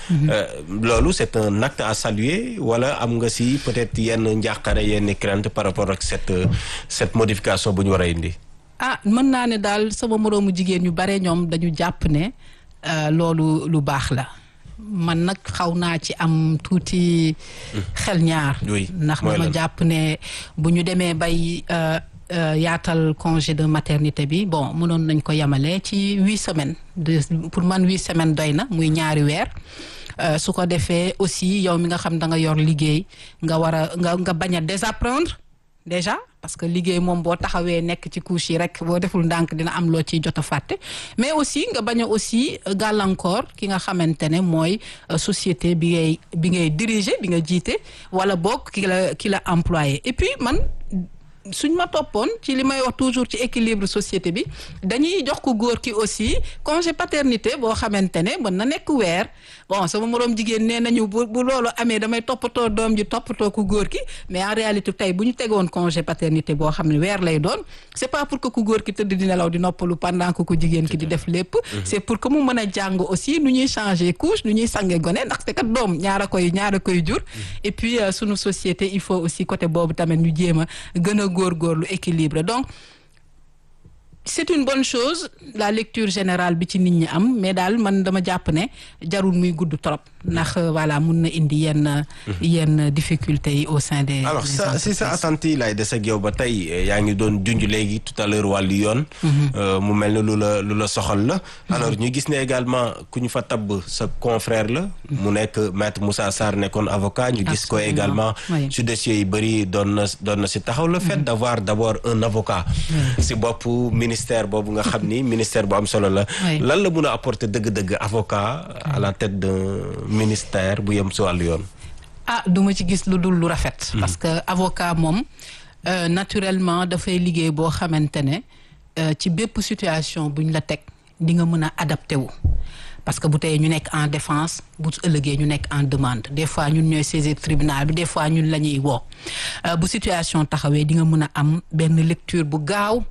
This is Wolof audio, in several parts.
loolu c'est un acte à saluer wala am nga si peut-être yenn njàqare yenn crainte par rapport ak cette modification bu ñu war a indi. mën naa ne daal sama moroomu jigéen ñu bare ñoom dañu jàpp ne loolu lu baax la. man nag xaw naa ci am tuuti xel ñaar. ndax dama jàpp ne bu ñu demee bay yaatal congé de maternité bi bon mënoon nañ ko yemale ci 8 semaines pour man 8 semaines doy na muy ñaari weer. su ko defee aussi yow mi nga xam da nga yor liggéey nga war a nga bañ a désapprendre déjà parce que liggéey moom boo taxawee nekk ci couche yi rek boo deful ndànk dina am loo ciy jot a fàtte mais aussi nga bañ a aussi gàllankoor ki nga xamante ne mooy société bi ngay diriger bi nga jiite wala boog ki la employé et puis man suñ ma toppoon ci li may wax toujours ci équilibre société bi dañuy jox ko góor ki aussi congé paternité boo xamante ne mën na nekk weer bon sama moroom jigéen nee nañu bu loolu amee damay toppatoo doom ji toppatoo ku góor ki mais en réalité tey bu ñu tegoon congé paternité boo xam ne weer lay doon c'est pas pour que ku góor ki tëdd di nelaw di noppalu pendant que ku jigéen ki di def lépp c'est pour que mu mën a jàng aussi nu ñuy changer couche nu ñuy sange gone ndax c'est kat doom ñaara koy jur et puis sunu société il faut aussi côté boobu tamit ñu jéem a gën a góorgóorlu équilibre donc c'est une bonne chose la lecture générale bi ci nit ñi am mais daal man dama jàpp ne jarul muy gudd trop ndax voilà mun na indi yenn difficultés yi au sein des alors ça si sa attente yi lay des ak yow ba tey yaa ngi doon junj léegi tout à l'heure wàllu yoon mu mel ne lu la soxal la alors ñu gis ne également ku ñu fa tabb sa confrère la mu nekk maître Moussa Sarr nekkoon avocat ñu gis ko également su dossiers yi bëri doon na si taxaw le fait d'avoir d'abord un avocat si bopp ministère boobu nga xam ni ministère bu am solo la lan la mun a apporter dëgg-dëgg avocat à la tête d'un ministère bu yem si wàllu yoon duma ci gis lu dul lu rafet parce que avocat moom naturellement dafay liggéey boo xamante ne ci bépp situation buñ la teg di nga mën a adapté wu parce que bu tey ñu nekk en défense bu ëllëgee ñu nekk en demande des fois ñun ñooy saisir tribunal bi des fois ñun la ñuy woo bu situation taxawee di nga mën a am benn lecture bu gaaw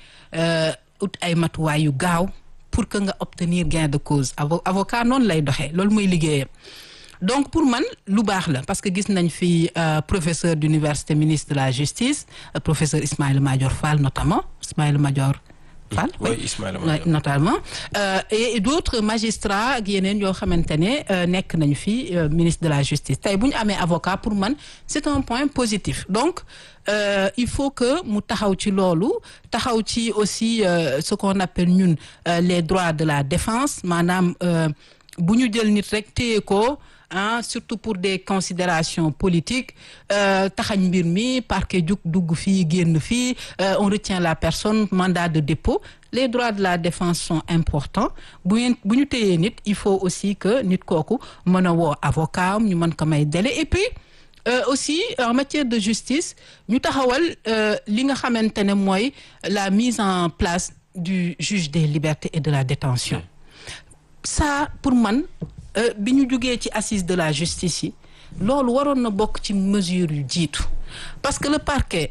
ut ay matuwaay yu gaaw pour que nga obtenir gain de cause avocat noonu lay doxee loolu mooy liggéeyam donc pour man lu baax la parce que gis nañ fi professeur d'université ministre de la justice professeur Ismaïla Madior Fall notamment Ismaïla Madior Fall notamment et d'autres magistrats ak yeneen yoo xamante ne nekk nañu fi ministre de la justice tey bu ñu amee avocat pour man c'est un point positif donc il faut que mu taxaw ci loolu taxaw ci aussi ce qu'on appelle ñun les droits de la défense maanaam bu ñu jël nit rek téye ko surtout pour des considérations politiques taxañ mbir mi parquet jug dugg fii génn fii on retient la personne mandat de dépôt les droits de la défense sont importants bu ñu téyee nit il faut aussi que nit kooku mën a woo avocat am ñu mën ko may délai et puis aussi en matière de justice ñu taxawal li nga xamante ne mooy la mise en place du juge des libertés et de la détention ça pour man bi ñu jugee ci assise de la justice yi loolu waroon na bokk ci mesure yu jiitu parce que le parquet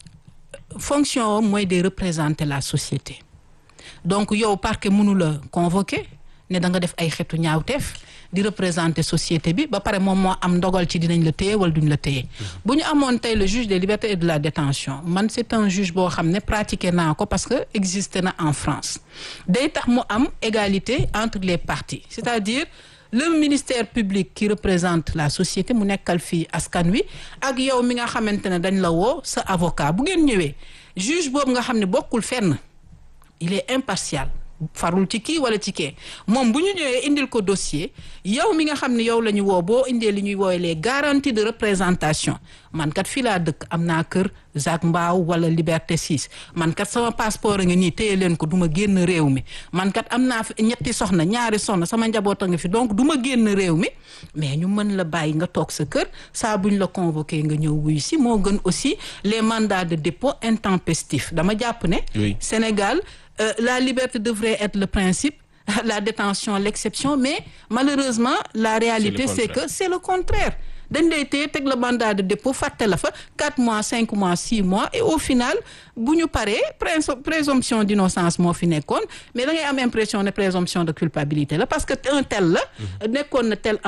fonction mooy de représenter la société donc yow parquet mënu la convoquer ne da nga def ay xeetu ñaawteef di représenter société bi ba pare moom moo am ndogal ci dinañ la téye wala duñ la téye bu ñu amoon tey le juge des libertés et de la détention man c'est un juge boo xam ne pratiqué naa ko parce que existé na en France day tax mu am égalité entre les parties c'est-à-dire le ministère public qui représente la société mu nekkal fii askan wi ak yow mi nga xamante ne dañ la woo sa avocat bu ngeen ñëwee juge boobu nga xam ne bokkul fenn il est impartial farul ci kii wala ci kee moom bu ñu ñëwee indil ko dossier yow mi nga xam ne yow la ñu woo boo indee li ñuy woowee les garanties de représentation man kat fii laa dëkk am naa kër Zac Mbao wala Liberté 6 man kat sama passeport a nga nii téye leen ko du ma génn réew mi man kat am naa fi ñetti soxna ñaari soxna sama njaboot a nga fi donc du ma génn réew mi mais ñu mën la bàyyi nga toog sa kër saa buñ la convoqué nga ñëw wuyu si moo gën aussi les mandats de dépôt intempestifs dama jàpp ne Sénégal la liberté devrait être le principe la détention l'exception mais malheureusement la réalité c'est que c'est le contraire dañ lay téye teg la mandat de dépôt fàtte la fa 4 mois 5 mois 6 mois et au final bu ñu paree présomption d'innocence moo fi nekkoon mais da ngay am impression ne présomption de culpabilité la parce que un tel la nekkoon na tel